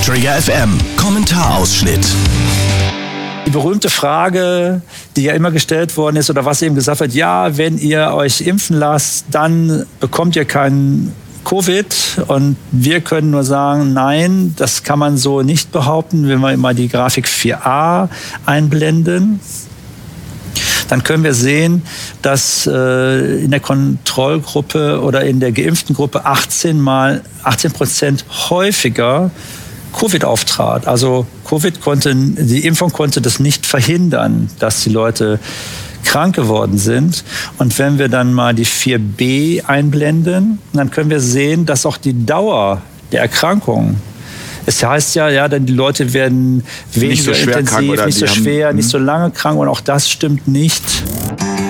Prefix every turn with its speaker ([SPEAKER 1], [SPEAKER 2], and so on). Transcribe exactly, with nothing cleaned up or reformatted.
[SPEAKER 1] Trigger F M, Kommentarausschnitt.
[SPEAKER 2] Die berühmte Frage, die ja immer gestellt worden ist oder was eben gesagt wird, ja, wenn ihr euch impfen lasst, dann bekommt ihr keinen Covid. Und wir können nur sagen, nein, das kann man so nicht behaupten. Wenn wir mal die Grafik vier a einblenden, dann können wir sehen, dass äh, in der Kontrollgruppe oder in der geimpften Gruppe achtzehn mal, achtzehn Prozent häufiger Covid auftrat. Also Covid konnte, die Impfung konnte das nicht verhindern, dass die Leute krank geworden sind. Und wenn wir dann mal die vier b einblenden, dann können wir sehen, dass auch die Dauer der Erkrankung, es heißt ja, ja, denn die Leute werden weniger
[SPEAKER 3] nicht so schwer
[SPEAKER 2] intensiv,
[SPEAKER 3] krank oder
[SPEAKER 2] nicht so
[SPEAKER 3] die
[SPEAKER 2] schwer,
[SPEAKER 3] haben,
[SPEAKER 2] nicht so lange krank, und auch das stimmt nicht.